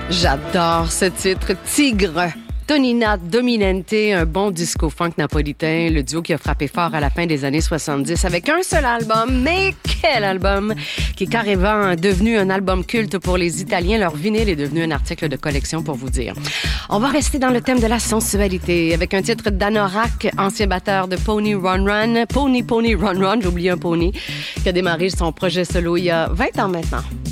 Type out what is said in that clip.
J'adore ce titre, Tigre. Tonina Dominente, un bon disco-funk napolitain, le duo qui a frappé fort à la fin des années 70 avec un seul album, mais quel album, qui est carrément devenu un album culte pour les Italiens. Leur vinyle est devenu un article de collection, pour vous dire. On va rester dans le thème de la sensualité avec un titre d'Anorak, ancien batteur de Pony Run Run, Pony Run Run, j'ai oublié un pony, qui a démarré son projet solo il y a 20 ans maintenant.